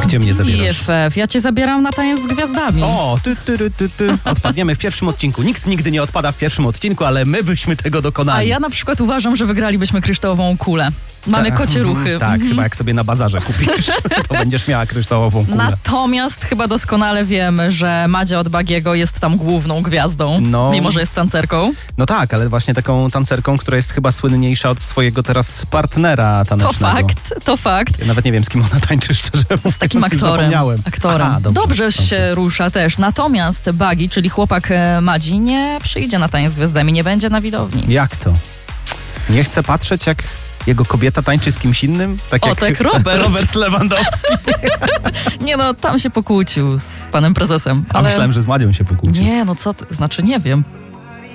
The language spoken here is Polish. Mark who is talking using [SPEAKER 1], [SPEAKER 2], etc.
[SPEAKER 1] Gdzie mnie zabierasz?
[SPEAKER 2] IFF, ja cię zabieram na taniec z gwiazdami.
[SPEAKER 1] O, odpadniemy w pierwszym odcinku. Nikt nigdy nie odpada w pierwszym odcinku, ale my byśmy tego dokonali.
[SPEAKER 2] A ja na przykład uważam, że wygralibyśmy kryształową kulę. Mamy kocie ruchy.
[SPEAKER 1] Tak, chyba jak sobie na bazarze kupisz, to będziesz miała kryształową kulę.
[SPEAKER 2] Natomiast chyba doskonale wiemy, że Madzia od Bagiego jest tam główną gwiazdą, mimo że jest tancerką.
[SPEAKER 1] No tak, ale właśnie taką tancerką, która jest chyba słynniejsza od swojego teraz partnera tanecznego.
[SPEAKER 2] To fakt.
[SPEAKER 1] Ja nawet nie wiem, z kim ona tańczy, szczerze mówiąc.
[SPEAKER 2] Z takim aktorem. Aha, dobrze się rusza też. Natomiast Bagi, czyli chłopak Madzi, nie przyjdzie na taniec z gwiazdami, nie będzie na widowni.
[SPEAKER 1] Jak to? Nie chce patrzeć, jak jego kobieta tańczy z kimś innym?
[SPEAKER 2] Tak Robert
[SPEAKER 1] Lewandowski.
[SPEAKER 2] Nie no, tam się pokłócił z panem prezesem.
[SPEAKER 1] A myślałem, że z Madzią się pokłócił.
[SPEAKER 2] Nie, no co ty, znaczy nie wiem.